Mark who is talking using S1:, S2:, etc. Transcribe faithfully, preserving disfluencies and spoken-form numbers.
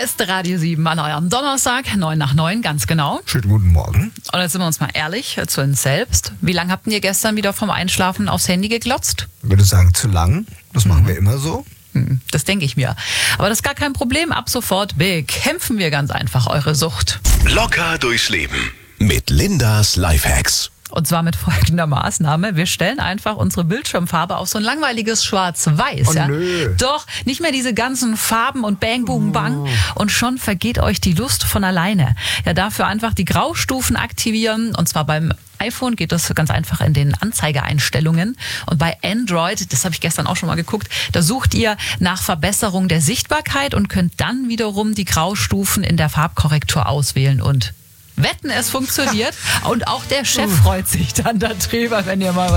S1: ist Radio sieben an eurem Donnerstag, neun nach neun, ganz genau.
S2: Schönen guten Morgen.
S1: Und jetzt sind wir uns mal ehrlich zu uns selbst. Wie lange habt ihr gestern wieder vom Einschlafen aufs Handy geglotzt?
S2: Ich würde sagen, zu lang. Das machen wir immer so.
S1: Hm, das denke ich mir. Aber das ist gar kein Problem. Ab sofort bekämpfen wir ganz einfach eure Sucht.
S3: Locker durchs Leben mit Lindas Lifehacks.
S1: Und zwar mit folgender Maßnahme. Wir stellen einfach unsere Bildschirmfarbe auf so ein langweiliges Schwarz-Weiß.
S2: Oh,
S1: ja?
S2: nö.
S1: Doch, nicht mehr diese ganzen Farben und Bang, Boom, Bang. Und schon vergeht euch die Lust von alleine. Ja, dafür einfach die Graustufen aktivieren. Und zwar beim iPhone geht das ganz einfach in den Anzeigeeinstellungen. Und bei Android, das habe ich gestern auch schon mal geguckt, da sucht ihr nach Verbesserung der Sichtbarkeit und könnt dann wiederum die Graustufen in der Farbkorrektur auswählen und wetten, es funktioniert. Und auch der Chef freut sich dann darüber, wenn ihr mal was